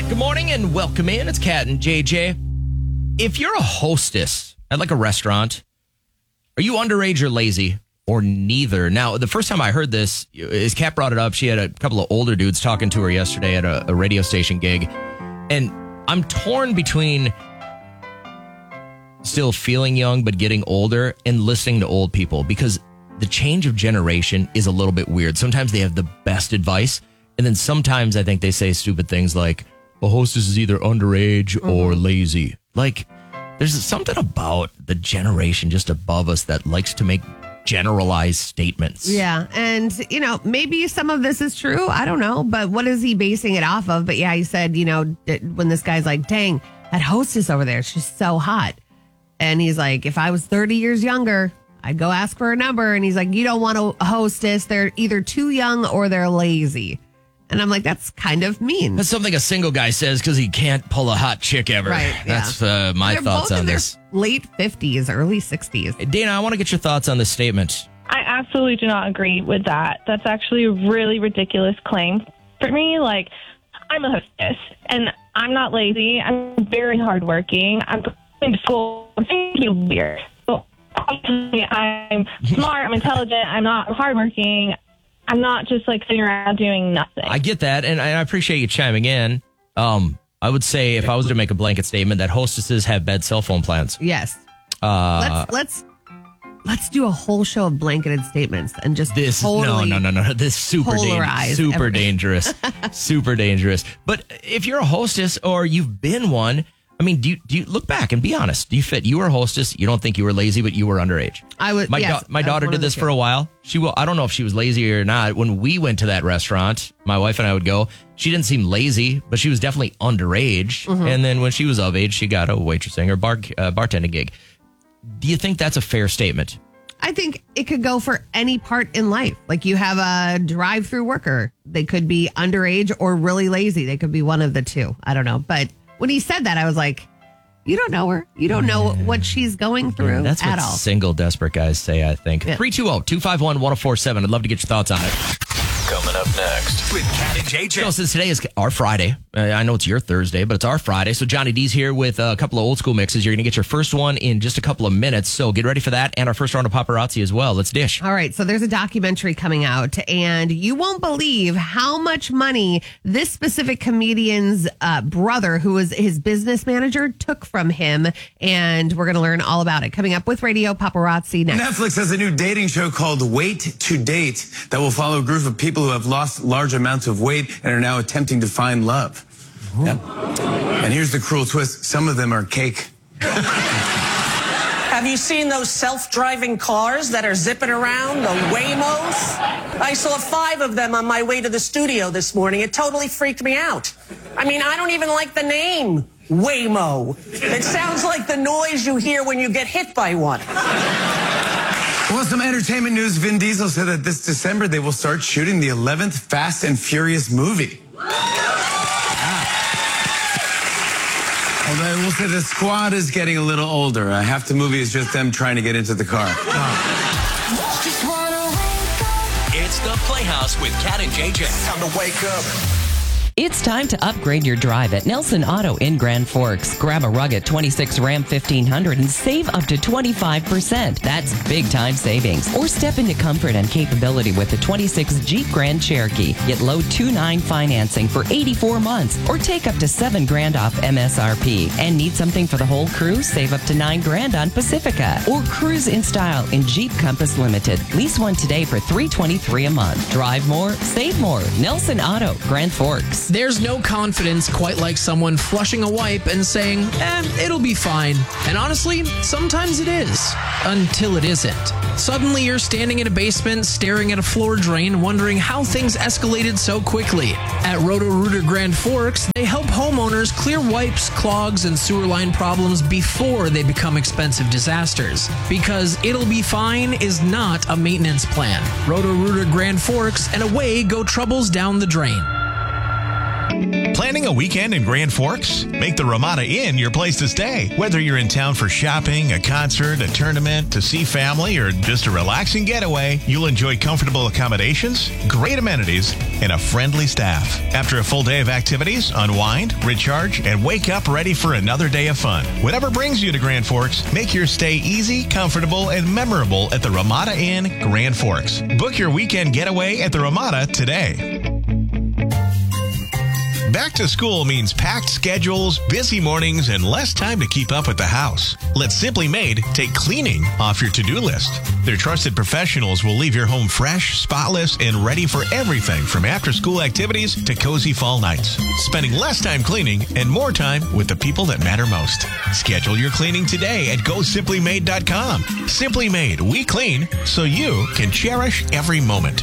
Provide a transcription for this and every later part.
Good morning and welcome in. It's Kat and JJ. If you're a hostess at like a restaurant, are you underage or lazy or neither? Now, the first time I heard this is Kat brought it up. She had a couple of older dudes talking to her yesterday at a radio station gig. And I'm torn between still feeling young but getting older and listening to old people because the change of generation is a little bit weird. Sometimes they have the best advice. And then sometimes I think they say stupid things like, a hostess is either underage or lazy. Like, there's something about the generation just above us that likes to make generalized statements. Yeah. And, maybe some of this is true. I don't know. But what is he basing it off of? But yeah, he said, when this guy's like, dang, that hostess over there, she's so hot. And he's like, if I was 30 years younger, I'd go ask for a number. And he's like, you don't want a hostess. They're either too young or they're lazy. And I'm like, that's kind of mean. That's something a single guy says because he can't pull a hot chick ever. Right. That's my They're thoughts both on in their this. Late 50s, early 60s. Dana, I want to get your thoughts on this statement. I absolutely do not agree with that. That's actually a really ridiculous claim. For me, like, I'm a hostess, and I'm not lazy. I'm very hardworking. I'm going to school. I'm thinking weird. So, obviously, I'm smart. I'm intelligent. I'm not hardworking. I'm not just like sitting around doing nothing. I get that, and I appreciate you chiming in. I would say if I was to make a blanket statement that hostesses have bad cell phone plans. Yes. Let's do a whole show of blanketed statements and just this. Totally No. This is super polarize dangerous, super dangerous. But if you're a hostess or you've been one, I mean, do you look back and be honest? Do you fit? You were a hostess. You don't think you were lazy, but you were underage. I was. My daughter did this for a while. I don't know if she was lazy or not. When we went to that restaurant, my wife and I would go. She didn't seem lazy, but she was definitely underage. Mm-hmm. And then when she was of age, she got a waitressing or bartending gig. Do you think that's a fair statement? I think it could go for any part in life. Like you have a drive-through worker. They could be underage or really lazy. They could be one of the two. I don't know, but. When he said that, I was like, you don't know her. You don't know what she's going through That's at what all. Single desperate guys say, I think. Yeah. 320-251-1047. I'd love to get your thoughts on it. Coming up next with Kat and JJ. Since today is our Friday, I know it's your Thursday, but it's our Friday. So Johnny D's here with a couple of old school mixes. You're going to get your first one in just a couple of minutes. So get ready for that and our first round of paparazzi as well. Let's dish. All right. So there's a documentary coming out and you won't believe how much money this specific comedian's brother, who was his business manager, took from him. And we're going to learn all about it. Coming up with Radio Paparazzi next. Netflix has a new dating show called Wait to Date that will follow a group of people who have lost large amounts of weight and are now attempting to find love. Yeah. And here's the cruel twist. Some of them are cake. Have you seen those self-driving cars that are zipping around, the Waymos? I saw 5 of them on my way to the studio this morning. It totally freaked me out. I mean, I don't even like the name Waymo. It sounds like the noise you hear when you get hit by one. Well, some entertainment news. Vin Diesel said that this December they will start shooting the 11th Fast and Furious movie. Although I will say the squad is getting a little older. Half the movie is just them trying to get into the car. It's the Playhouse with Kat and JJ. Time to wake up. It's time to upgrade your drive at Nelson Auto in Grand Forks. Grab a rugged 26 Ram 1500 and save up to 25%. That's big time savings. Or step into comfort and capability with the 26 Jeep Grand Cherokee. Get low 2.9 financing for 84 months or take up to $7,000 off MSRP. And need something for the whole crew? Save up to $9,000 on Pacifica. Or cruise in style in Jeep Compass Limited. Lease one today for $323 a month. Drive more, save more. Nelson Auto, Grand Forks. There's no confidence quite like someone flushing a wipe and saying, it'll be fine. And honestly, sometimes it is. Until it isn't. Suddenly you're standing in a basement, staring at a floor drain, wondering how things escalated so quickly. At Roto-Rooter Grand Forks, they help homeowners clear wipes, clogs, and sewer line problems before they become expensive disasters. Because it'll be fine is not a maintenance plan. Roto-Rooter Grand Forks, and away go troubles down the drain. Planning a weekend in Grand Forks? Make the Ramada Inn your place to stay. Whether you're in town for shopping, a concert, a tournament, to see family, or just a relaxing getaway, you'll enjoy comfortable accommodations, great amenities, and a friendly staff. After a full day of activities, unwind, recharge, and wake up ready for another day of fun. Whatever brings you to Grand Forks, make your stay easy, comfortable, and memorable at the Ramada Inn, Grand Forks. Book your weekend getaway at the Ramada today. Back to school means packed schedules, busy mornings, and less time to keep up with the house. Let Simply Made take cleaning off your to-do list. Their trusted professionals will leave your home fresh, spotless, and ready for everything from after-school activities to cozy fall nights. Spending less time cleaning and more time with the people that matter most. Schedule your cleaning today at GoSimplyMade.com. Simply Made, we clean so you can cherish every moment.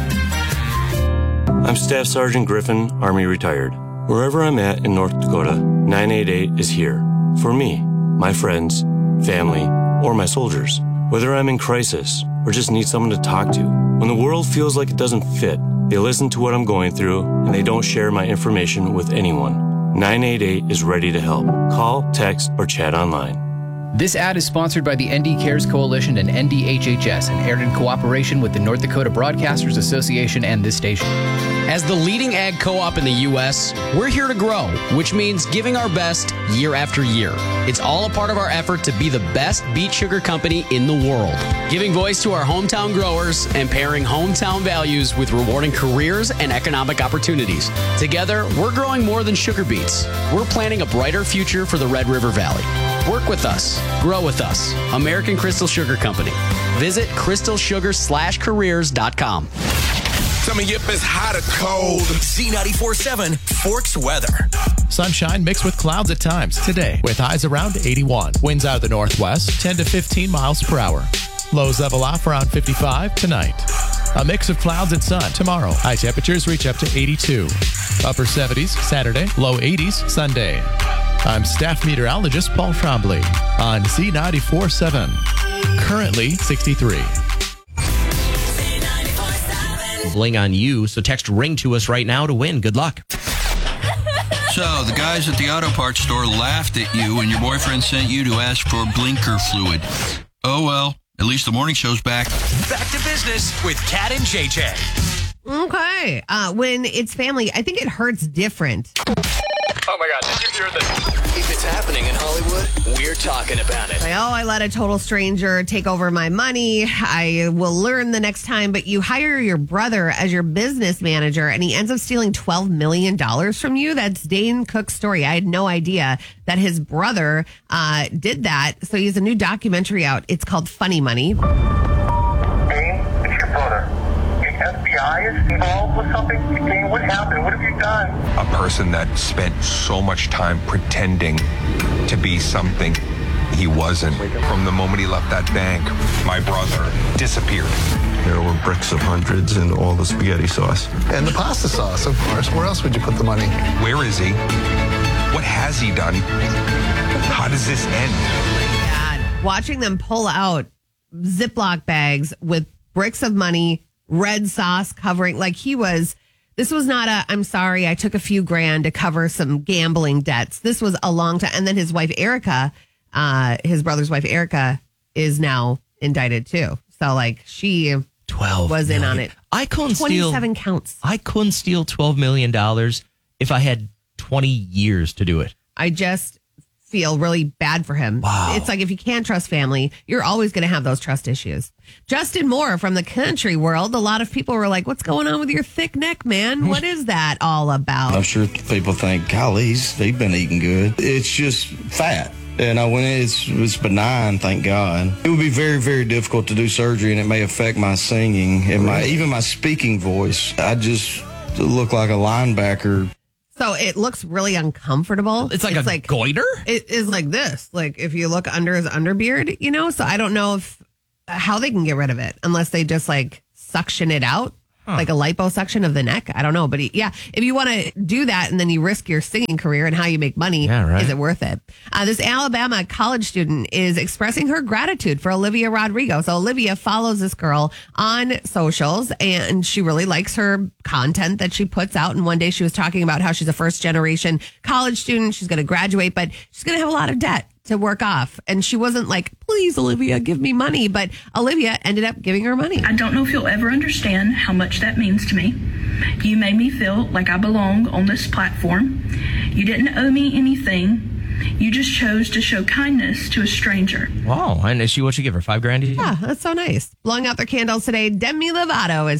I'm Staff Sergeant Griffin, Army retired. Wherever I'm at in North Dakota, 988 is here. For me, my friends, family, or my soldiers. Whether I'm in crisis or just need someone to talk to. When the world feels like it doesn't fit, they listen to what I'm going through and they don't share my information with anyone. 988 is ready to help. Call, text, or chat online. This ad is sponsored by the ND Cares Coalition and NDHHS and aired in cooperation with the North Dakota Broadcasters Association and this station. As the leading ag co-op in the U.S., we're here to grow, which means giving our best year after year. It's all a part of our effort to be the best beet sugar company in the world, giving voice to our hometown growers and pairing hometown values with rewarding careers and economic opportunities. Together, we're growing more than sugar beets. We're planning a brighter future for the Red River Valley. Work with us. Grow with us. American Crystal Sugar Company. Visit crystalsugar/careers.com. Coming up is hot or cold. Z94.7 Forks weather. Sunshine mixed with clouds at times today with highs around 81. Winds out of the northwest 10 to 15 miles per hour. Lows level off around 55 tonight. A mix of clouds and sun tomorrow. High temperatures reach up to 82. Upper 70s Saturday, low 80s Sunday. I'm staff meteorologist Paul Trombley on Z94.7. Currently 63. Bling on you, so text ring to us right now to win. Good luck. So, the guys at the auto parts store laughed at you when your boyfriend sent you to ask for blinker fluid. Oh well, at least the morning show's back. Back to business with Kat and JJ. Okay. When it's family, I think it hurts different. Oh my God, did you hear this? If it's happening in Hollywood, we're talking about it. Like, I let a total stranger take over my money. I will learn the next time, but you hire your brother as your business manager and he ends up stealing $12 million from you. That's Dane Cook's story. I had no idea that his brother did that. So he has a new documentary out. It's called Funny Money. Dane, it's your brother. FBI is involved with something? Dane, what happened? What have you done? A person that spent so much time pretending to be something he wasn't. From the moment he left that bank, my brother disappeared. There were bricks of hundreds and all the spaghetti sauce. And the pasta sauce, of course. Where else would you put the money? Where is he? What has he done? How does this end? God, watching them pull out Ziploc bags with bricks of money, red sauce covering, this was not I'm sorry, I took a few grand to cover some gambling debts. This was a long time. And then his wife, Erica, his brother's wife, Erica, is now indicted too. So she 12 was million. in on it. I couldn't 27 counts. I couldn't steal $12 million if I had 20 years to do it. I just feel really bad for him. Wow. It's like if you can't trust family, you're always going to have those trust issues. Justin Moore from the country world. A lot of people were like, what's going on with your thick neck, man? What is that all about? I'm sure people think, golly, he's been eating good. It's just fat. And it's benign, thank God. It would be very, very difficult to do surgery, and it may affect my singing and even my speaking voice. I just look like a linebacker. So it looks really uncomfortable. It's like goiter? It is like this. Like if you look under his underbeard, so I don't know how they can get rid of it unless they just suction it out. like a liposuction of the neck. I don't know. But if you want to do that and then you risk your singing career and how you make money, is it worth it? This Alabama college student is expressing her gratitude for Olivia Rodrigo. So Olivia follows this girl on socials and she really likes her content that she puts out. And one day she was talking about how she's a first generation college student. She's going to graduate, but she's going to have a lot of debt to work off. And she wasn't like, please, Olivia, give me money. But Olivia ended up giving her money. I don't know if you'll ever understand how much that means to me. You made me feel like I belong on this platform. You didn't owe me anything. You just chose to show kindness to a stranger. Wow. And is she, what you give her, $5,000? Yeah, that's so nice. Blowing out their candles today, Demi Lovato is